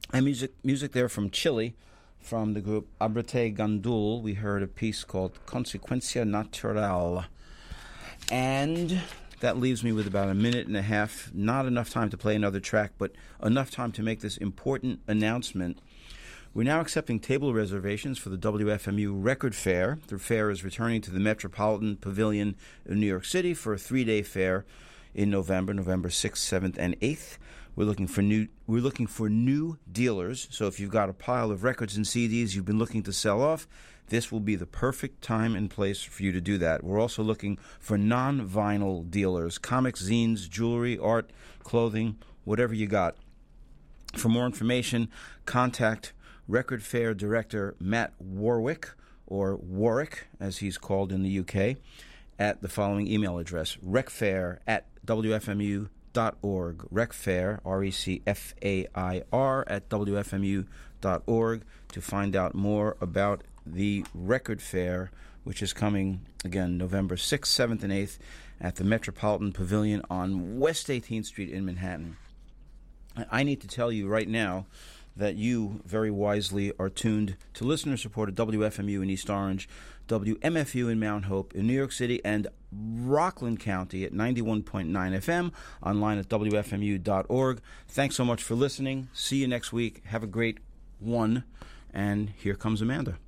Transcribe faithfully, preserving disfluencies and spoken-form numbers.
And music, music there from Chile, from the group Abrete Gandul. We heard a piece called Consequencia Natural. And that leaves me with about a minute and a half. Not enough time to play another track, but enough time to make this important announcement. We're now accepting table reservations for the W F M U Record Fair. The fair is returning to the Metropolitan Pavilion in New York City for a three-day fair in November, November sixth, seventh, and eighth. We're looking for new we're looking for new dealers. So if you've got a pile of records and C Ds you've been looking to sell off, this will be the perfect time and place for you to do that. We're also looking for non-vinyl dealers, comics, zines, jewelry, art, clothing, whatever you got. For more information, contact Record Fair Director Matt Warwick, or Warwick as he's called in the U K, at the following email address: recfair at w f m u dot org. Recfair, R E C F A I R, at w f m u dot org to find out more about the Record Fair, which is coming, again, November sixth, seventh, and eighth at the Metropolitan Pavilion on West eighteenth Street in Manhattan. I need to tell you right now that you very wisely are tuned to listener-supported W F M U in East Orange, W M F U in Mount Hope, in New York City, and Rockland County at ninety-one point nine F M, online at w f m u dot org. Thanks so much for listening. See you next week. Have a great one. And here comes Amanda.